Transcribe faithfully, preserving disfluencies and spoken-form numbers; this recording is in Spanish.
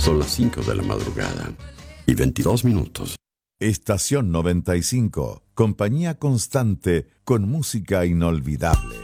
Son las cinco de la madrugada y veintidós minutos. Estación noventa y cinco, compañía constante con música inolvidable.